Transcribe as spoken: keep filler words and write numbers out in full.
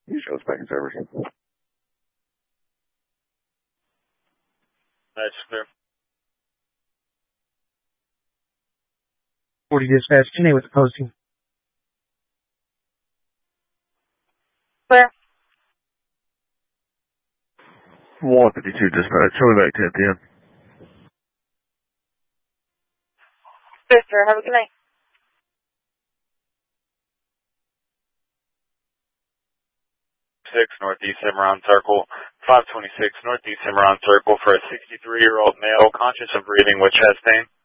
You show us back in service. That's clear. forty dispatch, ten A with the posting. Clear. one fifty-two dispatch, show me back ten P M. Good, sir. Have a good night. six Northeast Cimarron Circle, five twenty-six Northeast Cimarron Circle for a sixty-three-year-old male conscious of breathing with chest pain.